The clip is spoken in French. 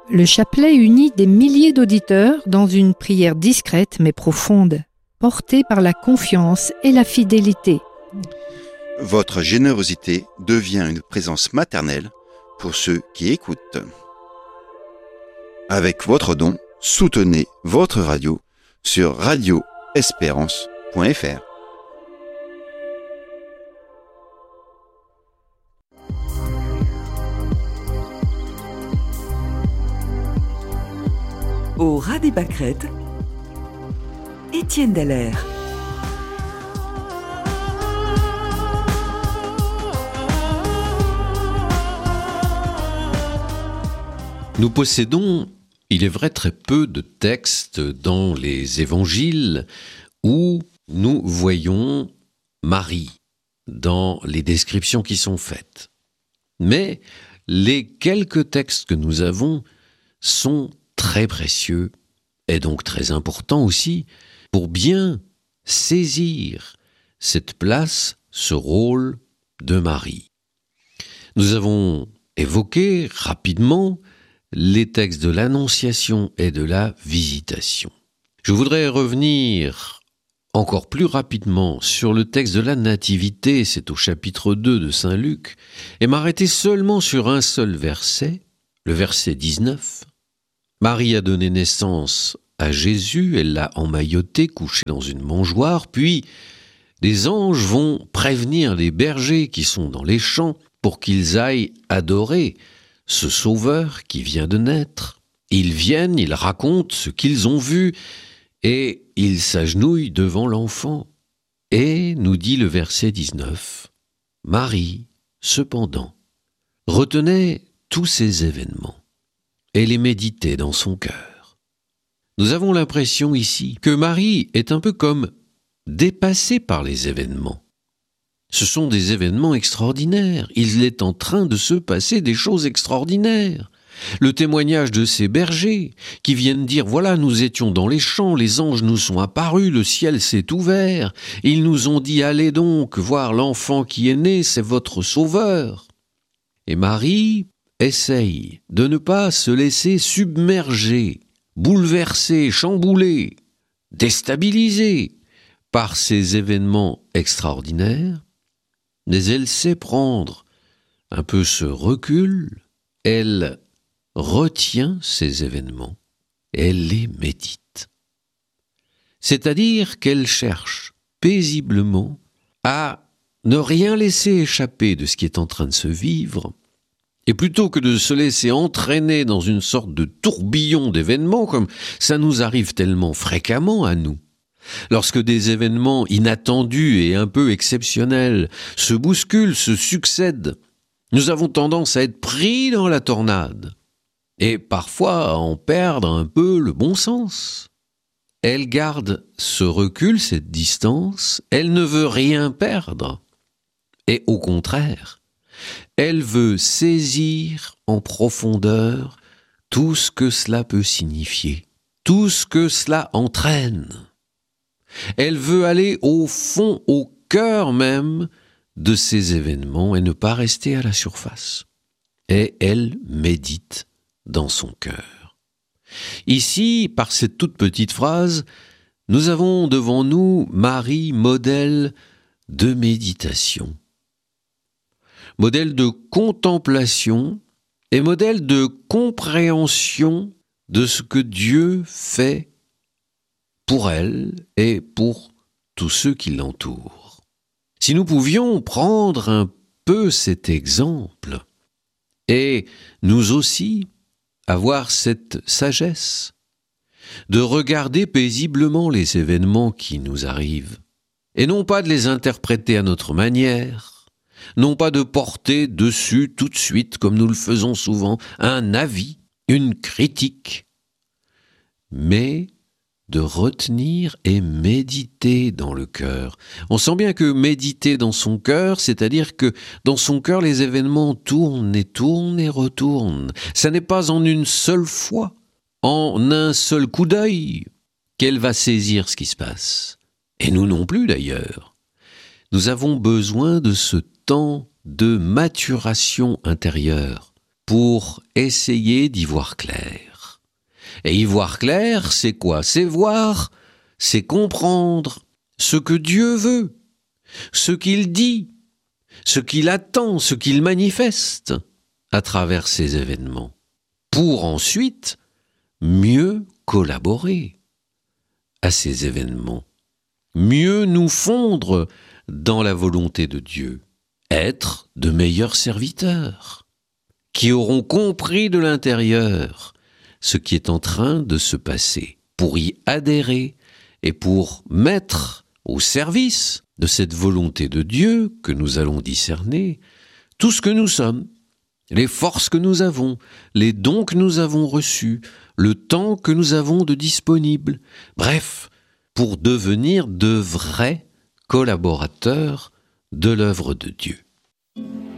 Le chapelet unit des milliers d'auditeurs dans une prière discrète mais profonde, portée par la confiance et la fidélité. Votre générosité devient une présence maternelle pour ceux qui écoutent. Avec votre don, soutenez votre radio sur radioespérance.fr. Au ras des pâquerettes, Étienne Dallaire. Nous possédons, il est vrai, très peu de textes dans les évangiles où nous voyons Marie dans les descriptions qui sont faites. Mais les quelques textes que nous avons sont très précieux et donc très importants aussi pour bien saisir cette place, ce rôle de Marie. Nous avons évoqué rapidement les textes de l'Annonciation et de la Visitation. Je voudrais revenir encore plus rapidement sur le texte de la Nativité, c'est au chapitre 2 de Saint Luc, et m'arrêter seulement sur un seul verset, le verset 19. Marie a donné naissance à Jésus, elle l'a emmailloté, couché dans une mangeoire, puis les anges vont prévenir les bergers qui sont dans les champs pour qu'ils aillent adorer ce sauveur qui vient de naître. Ils viennent, ils racontent ce qu'ils ont vu et ils s'agenouillent devant l'enfant. Et, nous dit le verset 19, Marie, cependant, retenait tous ces événements et les méditait dans son cœur. Nous avons l'impression ici que Marie est un peu comme dépassée par les événements. Ce sont des événements extraordinaires. Il est en train de se passer des choses extraordinaires. Le témoignage de ces bergers qui viennent dire « Voilà, nous étions dans les champs, les anges nous sont apparus, le ciel s'est ouvert. Ils nous ont dit « Allez donc voir l'enfant qui est né, c'est votre sauveur. » Et Marie essaye de ne pas se laisser submerger, bouleverser, chambouler, déstabiliser par ces événements extraordinaires. Mais elle sait prendre un peu ce recul, elle retient ces événements, elle les médite. C'est-à-dire qu'elle cherche paisiblement à ne rien laisser échapper de ce qui est en train de se vivre, et plutôt que de se laisser entraîner dans une sorte de tourbillon d'événements, comme ça nous arrive tellement fréquemment à nous, lorsque des événements inattendus et un peu exceptionnels se bousculent, se succèdent, nous avons tendance à être pris dans la tornade et parfois à en perdre un peu le bon sens. Elle garde ce recul, cette distance, elle ne veut rien perdre et au contraire, elle veut saisir en profondeur tout ce que cela peut signifier, tout ce que cela entraîne. Elle veut aller au fond, au cœur même de ces événements et ne pas rester à la surface. Et elle médite dans son cœur. Ici, par cette toute petite phrase, nous avons devant nous Marie, modèle de méditation, modèle de contemplation et modèle de compréhension de ce que Dieu fait pour elle et pour tous ceux qui l'entourent. Si nous pouvions prendre un peu cet exemple et nous aussi avoir cette sagesse de regarder paisiblement les événements qui nous arrivent et non pas de les interpréter à notre manière, non pas de porter dessus tout de suite, comme nous le faisons souvent, un avis, une critique, mais de retenir et méditer dans le cœur. On sent bien que méditer dans son cœur, c'est-à-dire que dans son cœur, les événements tournent et tournent et retournent. Ça n'est pas en une seule fois, en un seul coup d'œil, qu'elle va saisir ce qui se passe. Et nous non plus d'ailleurs. Nous avons besoin de ce temps de maturation intérieure pour essayer d'y voir clair. Et y voir clair, c'est quoi? C'est voir, c'est comprendre ce que Dieu veut, ce qu'il dit, ce qu'il attend, ce qu'il manifeste à travers ces événements, pour ensuite mieux collaborer à ces événements, mieux nous fondre dans la volonté de Dieu, être de meilleurs serviteurs, qui auront compris de l'intérieur ce qui est en train de se passer, pour y adhérer et pour mettre au service de cette volonté de Dieu que nous allons discerner tout ce que nous sommes, les forces que nous avons, les dons que nous avons reçus, le temps que nous avons de disponible, bref, pour devenir de vrais collaborateurs de l'œuvre de Dieu.